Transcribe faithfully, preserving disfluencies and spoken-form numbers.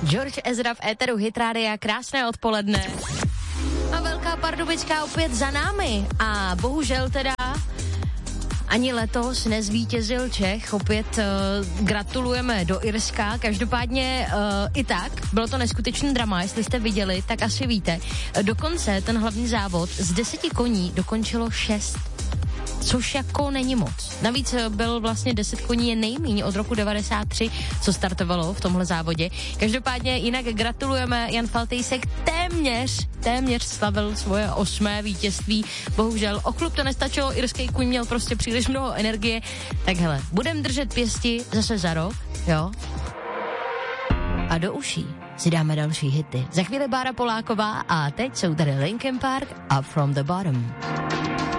George Ezra v éteru Hit Rádia, krásné odpoledne. A Velká Pardubická opět za námi. A bohužel teda ani letos nezvítězil Čech, opět uh, gratulujeme do Irska, každopádně uh, i tak, bylo to neskutečný drama, jestli jste viděli, tak asi víte. Dokonce ten hlavní závod z deseti koní dokončilo šest, což jako není moc. Navíc byl vlastně deset koní je nejméně od roku devadesát tři, co startovalo v tomhle závodě. Každopádně jinak gratulujeme, Jan Faltejsek téměř, téměř slavil svoje osmé vítězství. Bohužel o klub to nestačilo, irský kůň měl prostě příliš mnoho energie. Tak hele, budem držet pěsti zase za rok, jo? A do uší si dáme další hity. Za chvíli Bára Poláková a teď jsou tady Linkin Park a From the Bottom.